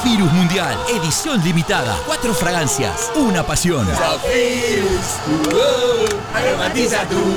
Zafirus Mundial, edición limitada. 4 fragancias, una pasión. Zafirus, aromatiza tu